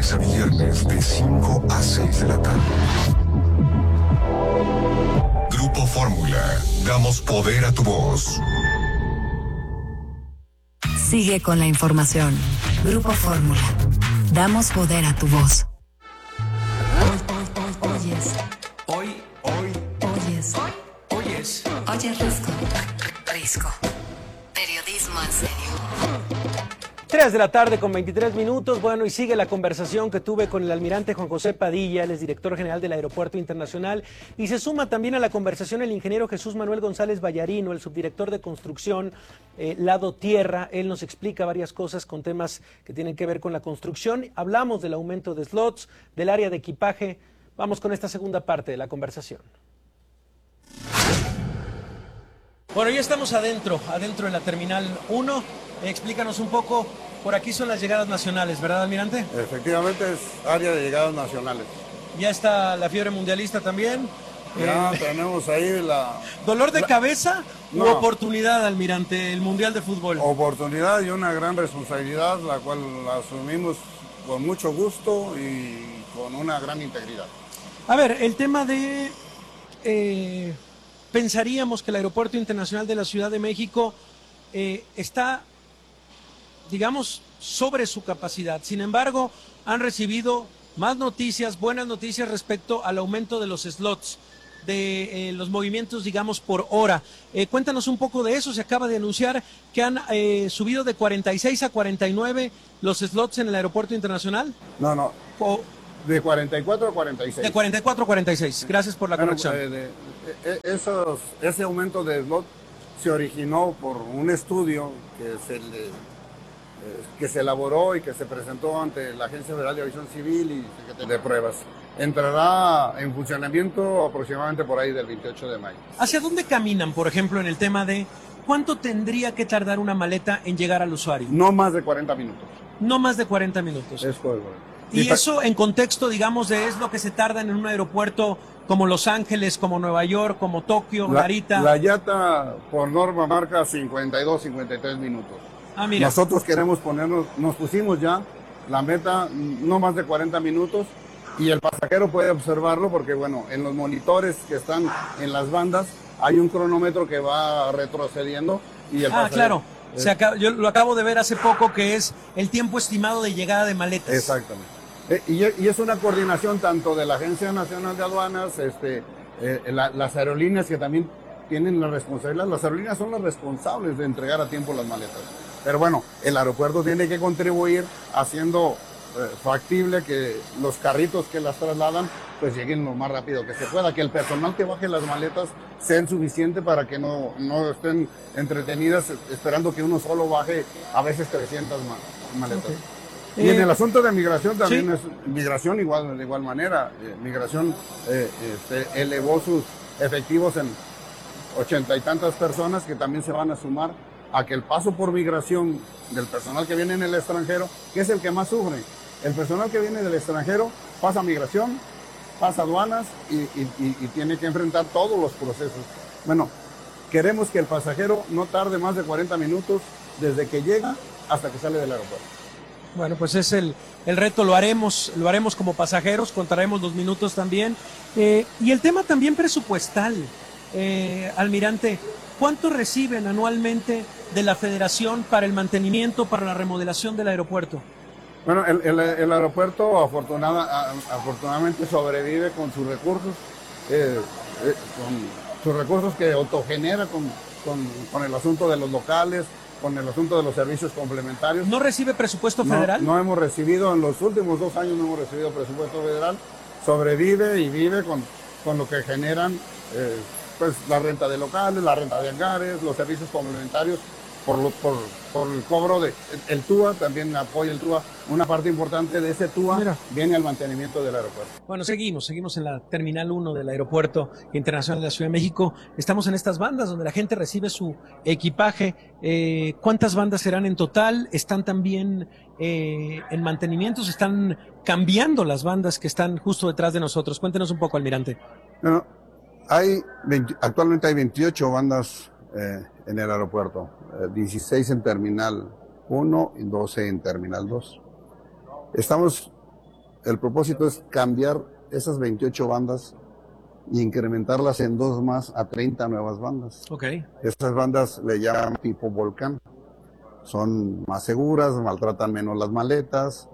lunes a viernes de 5 a 6 de la tarde. Grupo Fórmula, damos poder a tu voz. Sigue con la información. Grupo Fórmula, damos poder a tu voz. Oyes Risco. Periodismo en serio. 3 de la tarde con 23 minutos. Bueno, y sigue la conversación que tuve con el almirante Juan José Padilla, él es director general del Aeropuerto Internacional, y se suma también a la conversación el ingeniero Jesús Manuel González Vallarino, el subdirector de construcción, Lado Tierra. Él nos explica varias cosas con temas que tienen que ver con la construcción. Hablamos del aumento de slots, del área de equipaje. Vamos con esta segunda parte de la conversación. Bueno, ya estamos adentro de la Terminal 1. Explícanos un poco, por aquí son las llegadas nacionales, ¿verdad, almirante? Efectivamente es área de llegadas nacionales. Ya está la fiebre mundialista también. Ya tenemos ahí la... ¿Dolor de cabeza no. u oportunidad, almirante, el Mundial de Fútbol? Oportunidad y una gran responsabilidad, la cual la asumimos con mucho gusto y con una gran integridad. A ver, el tema de... pensaríamos que el Aeropuerto Internacional de la Ciudad de México está, digamos, sobre su capacidad. Sin embargo, han recibido más noticias, buenas noticias respecto al aumento de los slots, de los movimientos, digamos, por hora. Cuéntanos un poco de eso. Se acaba de anunciar que han subido de 46 a 49 los slots en el Aeropuerto Internacional. No. De 44 a 46. De 44 a 46. Gracias por la corrección. Ese aumento de slot se originó por un estudio que se elaboró y que se presentó ante la Agencia Federal de Aviación Civil y Secretaría de Pruebas. Entrará en funcionamiento aproximadamente por ahí del 28 de mayo. ¿Hacia dónde caminan, por ejemplo, en el tema de cuánto tendría que tardar una maleta en llegar al usuario? No más de 40 minutos. No más de 40 minutos. Es correcto. Y eso en contexto, digamos, de es lo que se tarda en un aeropuerto como Los Ángeles, como Nueva York, como Tokio, Narita. La IATA por norma marca 52, 53 minutos. Ah, mira. Nosotros queremos nos pusimos ya la meta no más de 40 minutos y el pasajero puede observarlo porque, bueno, en los monitores que están en las bandas hay un cronómetro que va retrocediendo y el pasajero... claro. Yo lo acabo de ver hace poco, que es el tiempo estimado de llegada de maletas. Exactamente. Y es una coordinación tanto de la Agencia Nacional de Aduanas, las aerolíneas que también tienen la responsabilidad. Las aerolíneas son las responsables de entregar a tiempo las maletas. Pero bueno, el aeropuerto tiene que contribuir haciendo factible que los carritos que las trasladan pues lleguen lo más rápido que se pueda, que el personal que baje las maletas sean suficiente para que no estén entretenidas esperando que uno solo baje a veces 300 maletas. Okay. Y en el asunto de migración también, ¿sí? Es migración de igual manera. Migración elevó sus efectivos en 80 y tantas personas que también se van a sumar a que el paso por migración del personal que viene en el extranjero, que es el que más sufre. El personal que viene del extranjero pasa migración, pasa aduanas y tiene que enfrentar todos los procesos. Bueno, queremos que el pasajero no tarde más de 40 minutos desde que llega hasta que sale del aeropuerto. Bueno, pues es el reto, lo haremos como pasajeros, contaremos los minutos también. Y el tema también presupuestal, almirante, ¿cuánto reciben anualmente de la Federación para el mantenimiento, para la remodelación del aeropuerto? Bueno, el aeropuerto afortunadamente sobrevive con sus recursos, que autogenera con el asunto de los locales, con el asunto de los servicios complementarios. ¿No recibe presupuesto federal? No hemos recibido, en los últimos 2 años no hemos recibido presupuesto federal. Sobrevive y vive con lo que generan pues la renta de locales, la renta de hangares, los servicios complementarios por el cobro de el TUA, también apoya el TUA. Una parte importante de ese TUA viene al mantenimiento del aeropuerto. Bueno, seguimos en la Terminal 1 del Aeropuerto Internacional de la Ciudad de México. Estamos en estas bandas donde la gente recibe su equipaje. ¿Cuántas bandas serán en total? ¿Están también en mantenimiento? ¿Se están cambiando las bandas que están justo detrás de nosotros? Cuéntenos un poco, almirante. Bueno, actualmente hay 28 bandas en el aeropuerto, 16 en Terminal 1 y 12 en Terminal 2. Estamos el propósito es cambiar esas 28 bandas y incrementarlas en 2 más a 30 nuevas bandas. Okay. Estas bandas le llaman tipo volcán. Son más seguras, maltratan menos las maletas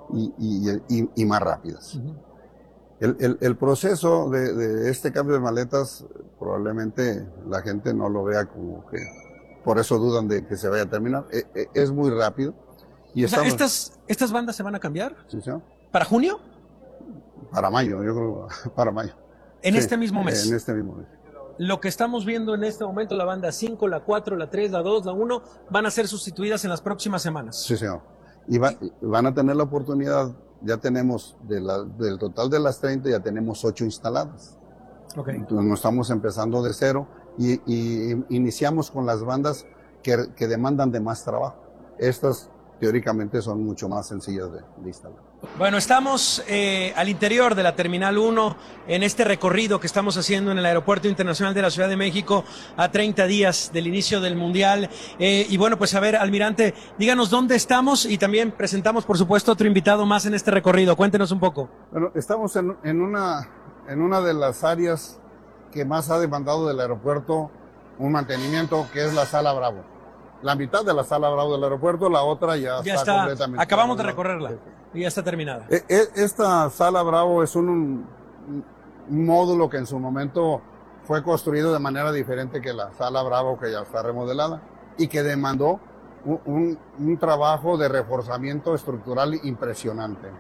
y más rápidas. Uh-huh. El proceso de este cambio de maletas, probablemente la gente no lo vea como que, por eso dudan de que se vaya a terminar. Es muy rápido. Y estamos... ¿Estas bandas se van a cambiar? Sí, señor. ¿Para junio? Para mayo, yo creo, para mayo. ¿En este mismo mes? En este mismo mes. Lo que estamos viendo en este momento, la banda 5, la 4, la 3, la 2, la 1, van a ser sustituidas en las próximas semanas. Sí, señor. Y van a tener la oportunidad, ya tenemos, del total de las 30, ya tenemos 8 instaladas. Okay. Entonces no estamos empezando de cero y iniciamos con las bandas que demandan de más trabajo. Estas teóricamente son mucho más sencillas de instalar. Bueno, estamos al interior de la Terminal 1 en este recorrido que estamos haciendo en el Aeropuerto Internacional de la Ciudad de México a 30 días del inicio del Mundial. Y bueno, pues a ver, almirante, díganos dónde estamos y también presentamos, por supuesto, otro invitado más en este recorrido. Cuéntenos un poco. Bueno, estamos en una de las áreas que más ha demandado del aeropuerto un mantenimiento, que es la Sala Bravo. La mitad de la Sala Bravo del aeropuerto, la otra ya está completamente. Acabamos de recorrerla y ya está terminada. Esta Sala Bravo es un módulo que en su momento fue construido de manera diferente que la Sala Bravo, que ya está remodelada, y que demandó un trabajo de reforzamiento estructural impresionante.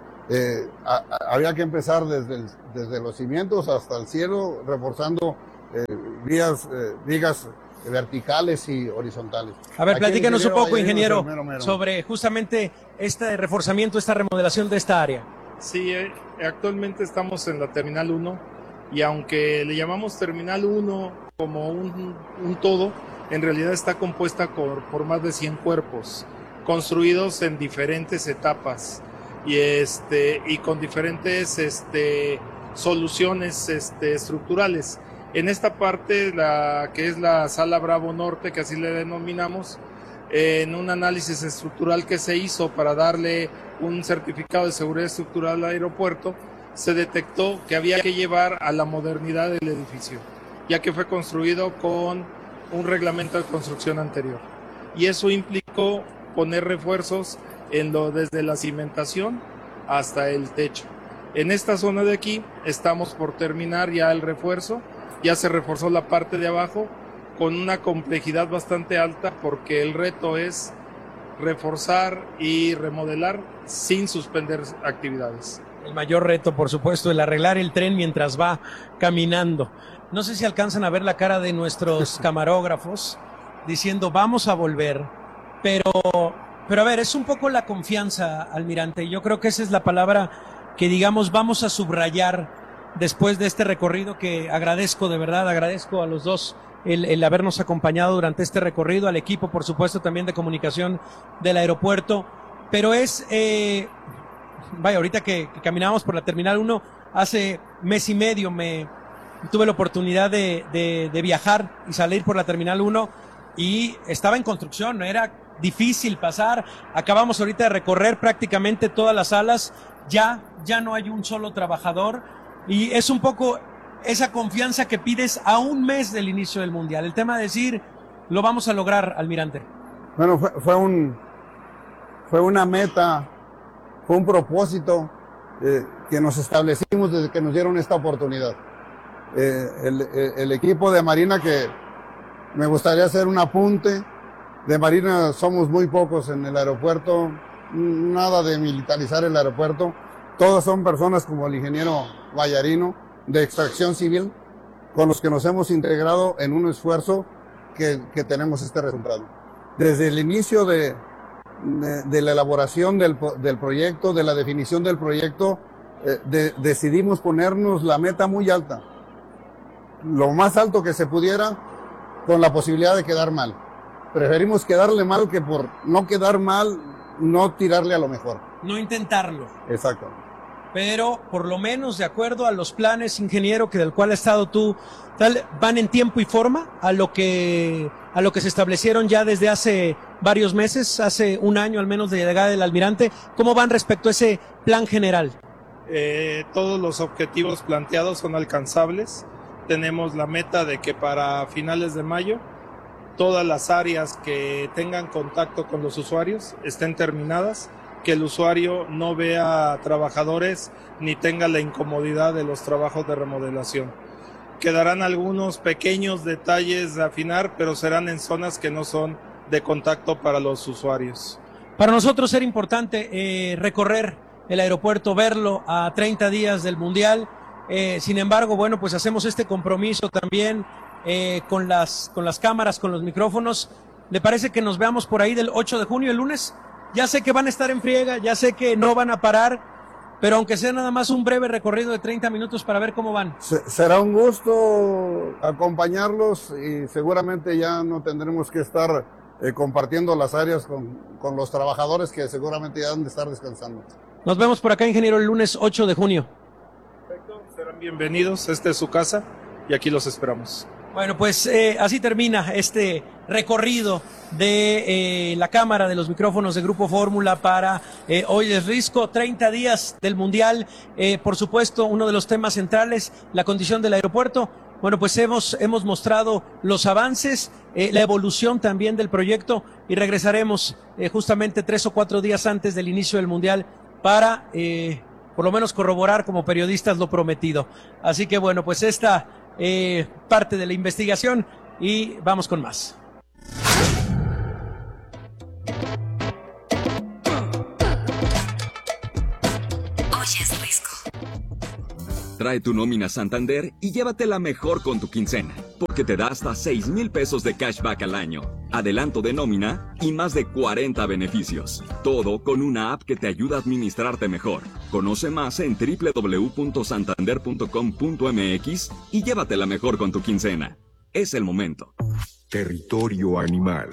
Había que empezar desde los cimientos hasta el cielo, reforzando vigas verticales y horizontales. A ver, platícanos un poco, ingeniero, sobre justamente este reforzamiento, esta remodelación de esta área. Sí, actualmente estamos en la Terminal 1 y aunque le llamamos Terminal 1 como un todo, en realidad está compuesta por más de 100 cuerpos construidos en diferentes etapas y con diferentes soluciones estructurales. En esta parte, que es la Sala Bravo Norte, que así le denominamos, en un análisis estructural que se hizo para darle un certificado de seguridad estructural al aeropuerto, se detectó que había que llevar a la modernidad del edificio, ya que fue construido con un reglamento de construcción anterior. Y eso implicó poner refuerzos desde la cimentación hasta el techo. En esta zona de aquí estamos por terminar ya el refuerzo. Ya se reforzó la parte de abajo con una complejidad bastante alta porque el reto es reforzar y remodelar sin suspender actividades. El mayor reto, por supuesto, el arreglar el tren mientras va caminando. No sé si alcanzan a ver la cara de nuestros camarógrafos diciendo vamos a volver, pero a ver, es un poco la confianza, almirante. Yo creo que esa es la palabra que, digamos, vamos a subrayar después de este recorrido, que agradezco, de verdad, agradezco a los dos el habernos acompañado durante este recorrido, al equipo, por supuesto, también de comunicación del aeropuerto, pero ahorita que caminamos por la Terminal 1, hace mes y medio tuve la oportunidad de viajar y salir por la Terminal 1 y estaba en construcción, no era difícil pasar, acabamos ahorita de recorrer prácticamente todas las salas, ya no hay un solo trabajador. Y es un poco esa confianza que pides a un mes del inicio del Mundial. El tema de decir, lo vamos a lograr, almirante. Bueno, fue una meta, fue un propósito que nos establecimos desde que nos dieron esta oportunidad. El equipo de Marina, que me gustaría hacer un apunte, de Marina somos muy pocos en el aeropuerto, nada de militarizar el aeropuerto. Todas son personas como el ingeniero Vallarino, de extracción civil, con los que nos hemos integrado en un esfuerzo que tenemos este resultado. Desde el inicio de la elaboración del proyecto, de la definición del proyecto, decidimos ponernos la meta muy alta, lo más alto que se pudiera, con la posibilidad de quedar mal. Preferimos quedarle mal que por no quedar mal, no tirarle a lo mejor. No intentarlo. Exacto. pero por lo menos de acuerdo a los planes, ingeniero, que del cual has estado tú, van en tiempo y forma a lo que se establecieron ya desde hace varios meses, hace un año al menos de llegada del almirante. ¿Cómo van respecto a ese plan general? Todos los objetivos planteados son alcanzables. Tenemos la meta de que para finales de mayo todas las áreas que tengan contacto con los usuarios estén terminadas, que el usuario no vea trabajadores ni tenga la incomodidad de los trabajos de remodelación. Quedarán algunos pequeños detalles de afinar, pero serán en zonas que no son de contacto para los usuarios. Para nosotros era importante recorrer el aeropuerto, verlo a 30 días del Mundial. Sin embargo, bueno, pues hacemos este compromiso también con las cámaras, con los micrófonos. ¿Le parece que nos veamos por ahí del 8 de junio, el lunes? Ya sé que van a estar en friega, ya sé que no van a parar, pero aunque sea nada más un breve recorrido de 30 minutos para ver cómo van. Será un gusto acompañarlos y seguramente ya no tendremos que estar compartiendo las áreas con los trabajadores que seguramente ya han de estar descansando. Nos vemos por acá, ingeniero, el lunes 8 de junio. Perfecto, serán bienvenidos, esta es su casa y aquí los esperamos. Bueno, pues así termina este recorrido de la cámara de los micrófonos de Grupo Fórmula para hoy es Risco, 30 días del Mundial. Por supuesto, uno de los temas centrales, la condición del aeropuerto. Bueno, pues hemos mostrado los avances, la evolución también del proyecto y regresaremos justamente 3 o 4 días antes del inicio del Mundial para por lo menos corroborar como periodistas lo prometido. Así que bueno, pues esta parte de la investigación y vamos con más. Hoy es Risco. Trae tu nómina Santander y llévatela mejor con tu quincena, porque te da hasta 6,000 pesos de cashback al año, adelanto de nómina y más de 40 beneficios. Todo con una app que te ayuda a administrarte mejor. Conoce más en www.santander.com.mx y llévatela mejor con tu quincena. Es el momento. Territorio animal.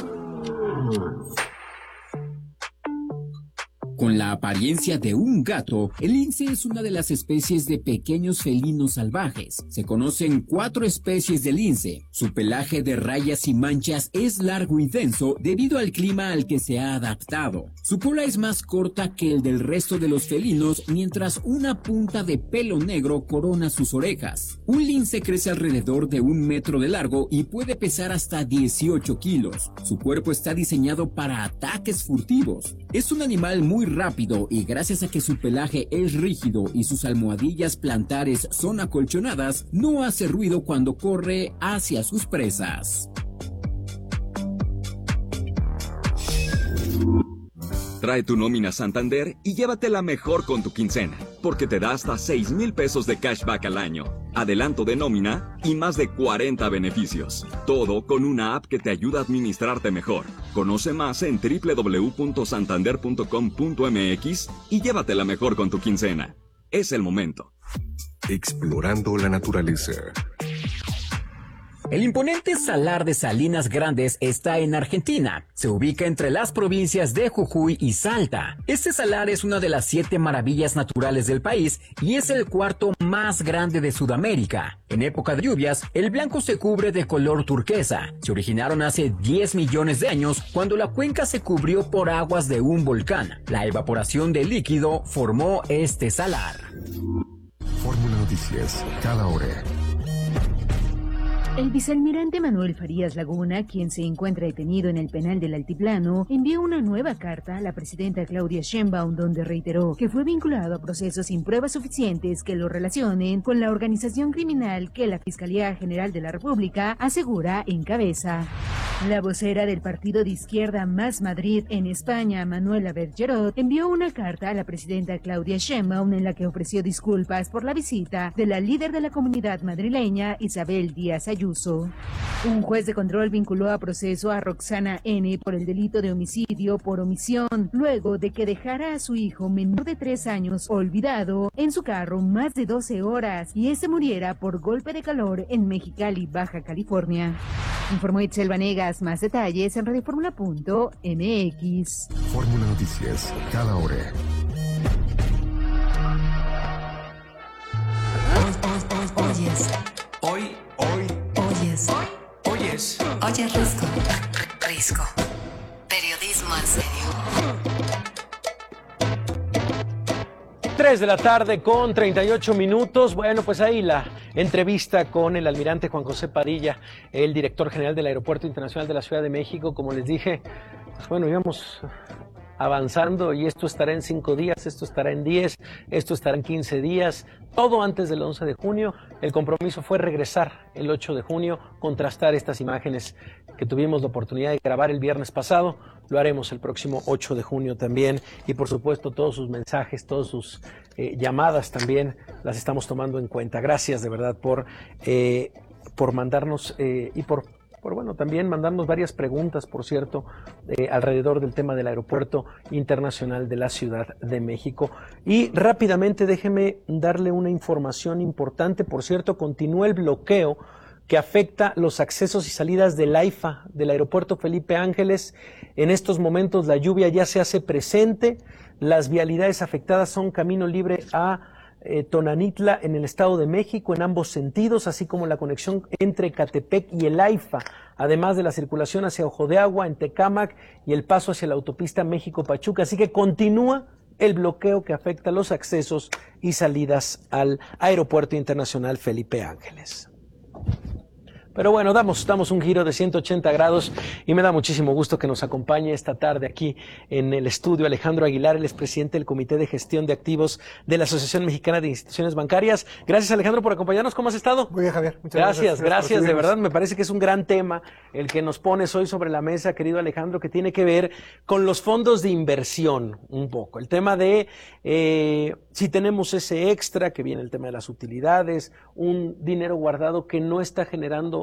Con la apariencia de un gato, el lince es una de las especies de pequeños felinos salvajes. Se conocen 4 especies de lince. Su pelaje de rayas y manchas es largo y denso debido al clima al que se ha adaptado. Su cola es más corta que el del resto de los felinos, mientras una punta de pelo negro corona sus orejas. Un lince crece alrededor de 1 metro de largo y puede pesar hasta 18 kilos. Su cuerpo está diseñado para ataques furtivos. Es un animal muy rápido y gracias a que su pelaje es rígido y sus almohadillas plantares son acolchonadas, no hace ruido cuando corre hacia sus presas. Trae tu nómina Santander y llévatela mejor con tu quincena, porque te da hasta 6,000 pesos de cashback al año, adelanto de nómina y más de 40 beneficios. Todo con una app que te ayuda a administrarte mejor. Conoce más en www.santander.com.mx y llévatela mejor con tu quincena. Es el momento. Explorando la naturaleza. El imponente Salar de Salinas Grandes está en Argentina. Se ubica entre las provincias de Jujuy y Salta. Este salar es una de las 7 maravillas naturales del país y es el 4º más grande de Sudamérica. En época de lluvias, el blanco se cubre de color turquesa. Se originaron hace 10 millones de años cuando la cuenca se cubrió por aguas de un volcán. La evaporación del líquido formó este salar. Fórmula Noticias, cada hora. El vicealmirante Manuel Farías Laguna, quien se encuentra detenido en el penal del Altiplano, envió una nueva carta a la presidenta Claudia Sheinbaum donde reiteró que fue vinculado a procesos sin pruebas suficientes que lo relacionen con la organización criminal que la Fiscalía General de la República asegura encabeza. La vocera del partido de izquierda Más Madrid en España, Manuela Bergerot, envió una carta a la presidenta Claudia Sheinbaum en la que ofreció disculpas por la visita de la líder de la comunidad madrileña, Isabel Díaz Ayuso. Un juez de control vinculó a proceso a Roxana N. por el delito de homicidio por omisión, luego de que dejara a su hijo menor de 3 años olvidado en su carro más de 12 horas y este muriera por golpe de calor en Mexicali, Baja California. Informó Itzel Vanegas. Más detalles en radioformula.mx. Fórmula Noticias, cada hora. Oye, Risco. Periodismo en serio. 3 de la tarde con 38 minutos. Bueno, pues ahí la entrevista con el almirante Juan José Padilla, el director general del Aeropuerto Internacional de la Ciudad de México. Como les dije, pues bueno, íbamos avanzando y esto estará en 5 días, esto estará en 10, esto estará en 15 días, todo antes del 11 de junio. El compromiso fue regresar el 8 de junio, contrastar estas imágenes que tuvimos la oportunidad de grabar el viernes pasado. Lo haremos el próximo 8 de junio también y por supuesto todos sus mensajes, todas sus llamadas también las estamos tomando en cuenta. Gracias de verdad por mandarnos y por bueno, también mandarnos varias preguntas, por cierto, alrededor del tema del Aeropuerto Internacional de la Ciudad de México. Y rápidamente déjeme darle una información importante. Por cierto, continúa el bloqueo que afecta los accesos y salidas del AIFA, del Aeropuerto Felipe Ángeles. En estos momentos la lluvia ya se hace presente. Las vialidades afectadas son Camino Libre a Tonanitla en el Estado de México en ambos sentidos, así como la conexión entre Ecatepec y el AIFA, además de la circulación hacia Ojo de Agua en Tecámac y el paso hacia la autopista México-Pachuca. Así que continúa el bloqueo que afecta los accesos y salidas al Aeropuerto Internacional Felipe Ángeles. Pero bueno, damos un giro de 180 grados y me da muchísimo gusto que nos acompañe esta tarde aquí en el estudio Alejandro Aguilar, él es presidente del Comité de Gestión de Activos de la Asociación Mexicana de Instituciones Bancarias. Gracias, Alejandro, por acompañarnos. ¿Cómo has estado? Muy bien, Javier. Muchas gracias. Gracias, de verdad, me parece que es un gran tema el que nos pones hoy sobre la mesa, querido Alejandro, que tiene que ver con los fondos de inversión un poco. El tema de si tenemos ese extra, que viene el tema de las utilidades, un dinero guardado que no está generando